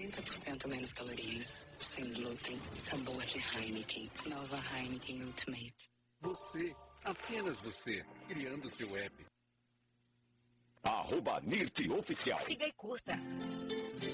30% menos calorias, sem glúten, sabor de Heineken. Nova Heineken Ultimate. Você, apenas você, criando seu app. @NIRT Oficial. Siga e curta.